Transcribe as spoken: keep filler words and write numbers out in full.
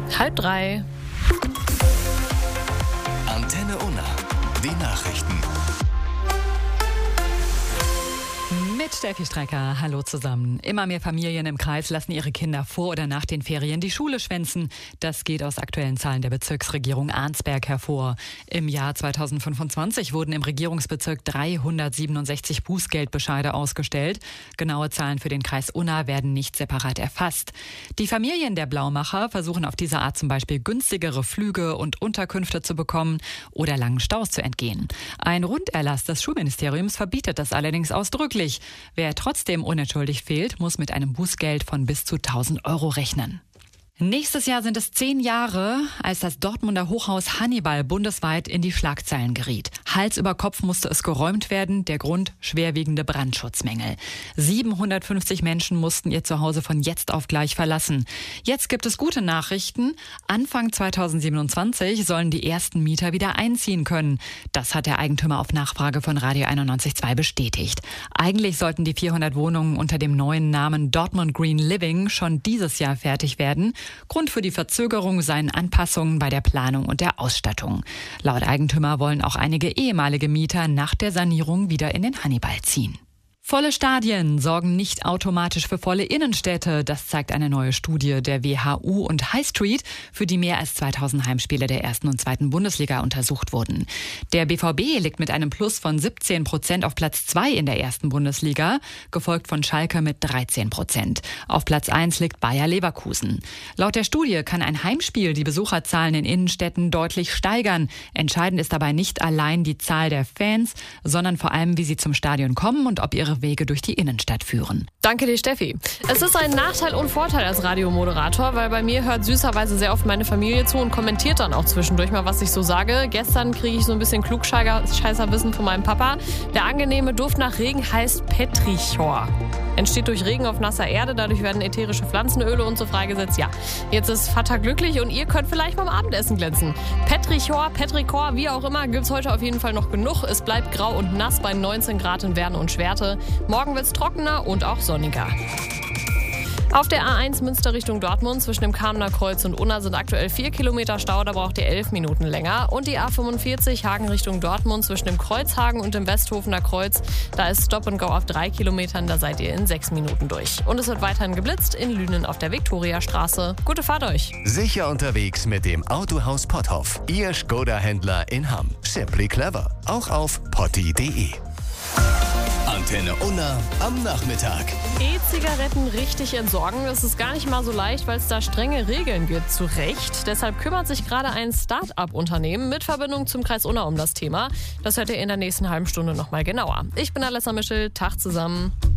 Halb drei. Antenne Unna. Die Nachrichten. Mit Steffi Strecker, hallo zusammen. Immer mehr Familien im Kreis lassen ihre Kinder vor oder nach den Ferien die Schule schwänzen. Das geht aus aktuellen Zahlen der Bezirksregierung Arnsberg hervor. Im Jahr zweitausendfünfundzwanzig wurden im Regierungsbezirk dreihundertsiebenundsechzig Bußgeldbescheide ausgestellt. Genaue Zahlen für den Kreis Unna werden nicht separat erfasst. Die Familien der Blaumacher versuchen auf diese Art zum Beispiel günstigere Flüge und Unterkünfte zu bekommen oder langen Staus zu entgehen. Ein Runderlass des Schulministeriums verbietet das allerdings ausdrücklich. Wer trotzdem unentschuldigt fehlt, muss mit einem Bußgeld von bis zu tausend Euro rechnen. Nächstes Jahr sind es zehn Jahre, als das Dortmunder Hochhaus Hannibal bundesweit in die Schlagzeilen geriet. Hals über Kopf musste es geräumt werden, der Grund schwerwiegende Brandschutzmängel. siebenhundertfünfzig Menschen mussten ihr Zuhause von jetzt auf gleich verlassen. Jetzt gibt es gute Nachrichten. Anfang zweitausendsiebenundzwanzig sollen die ersten Mieter wieder einziehen können. Das hat der Eigentümer auf Nachfrage von Radio einundneunzig Komma zwei bestätigt. Eigentlich sollten die vierhundert Wohnungen unter dem neuen Namen Dortmund Green Living schon dieses Jahr fertig werden. Grund für die Verzögerung seien Anpassungen bei der Planung und der Ausstattung. Laut Eigentümer wollen auch einige ehemalige Mieter nach der Sanierung wieder in den Hannibal ziehen. Volle Stadien sorgen nicht automatisch für volle Innenstädte. Das zeigt eine neue Studie der W H U und High Street, für die mehr als zweitausend Heimspiele der ersten und zweiten Bundesliga untersucht wurden. Der B V B liegt mit einem Plus von siebzehn Prozent auf Platz zwei in der ersten Bundesliga, gefolgt von Schalke mit dreizehn Prozent. Auf Platz eins liegt Bayer Leverkusen. Laut der Studie kann ein Heimspiel die Besucherzahlen in Innenstädten deutlich steigern. Entscheidend ist dabei nicht allein die Zahl der Fans, sondern vor allem, wie sie zum Stadion kommen und ob ihre Wege durch die Innenstadt führen. Danke dir, Steffi. Es ist ein Nachteil und Vorteil als Radiomoderator, weil bei mir hört süßerweise sehr oft meine Familie zu und kommentiert dann auch zwischendurch mal, was ich so sage. Gestern kriege ich so ein bisschen Klugscheißerwissen von meinem Papa. Der angenehme Duft nach Regen heißt Petrichor. Entsteht durch Regen auf nasser Erde, dadurch werden ätherische Pflanzenöle und so freigesetzt. Ja, jetzt ist Vater glücklich und ihr könnt vielleicht beim Abendessen glänzen. Petrichor, Petrichor, wie auch immer, gibt's heute auf jeden Fall noch genug. Es bleibt grau und nass bei neunzehn Grad in Werden und Schwerte. Morgen wird's trockener und auch sonniger. Auf der A eins Münster Richtung Dortmund zwischen dem Kamener Kreuz und Unna sind aktuell vier Kilometer Stau, da braucht ihr elf Minuten länger. Und die A fünfundvierzig Hagen Richtung Dortmund zwischen dem Kreuzhagen und dem Westhofener Kreuz, da ist Stop and Go auf drei Kilometern, da seid ihr in sechs Minuten durch. Und es wird weiterhin geblitzt in Lünen auf der Viktoriastraße. Gute Fahrt euch! Sicher unterwegs mit dem Autohaus Potthoff. Ihr Skoda-Händler in Hamm. Simply clever. Auch auf potti punkt de. Antenne Unna am Nachmittag. E-Zigaretten richtig entsorgen, das ist gar nicht mal so leicht, weil es da strenge Regeln gibt. Zu Recht. Deshalb kümmert sich gerade ein Start-up-Unternehmen mit Verbindung zum Kreis Unna um das Thema. Das hört ihr in der nächsten halben Stunde nochmal genauer. Ich bin Alessa Mischel. Tag zusammen.